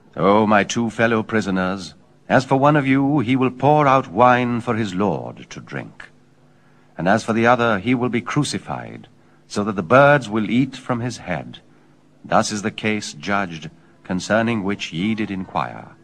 O my two fellow prisoners, as for one of you, he will pour out wine for his Lord to drink. And as for the other, he will be crucified, so that the birds will eat from his head. Thus is the case judged, concerning which ye did inquire.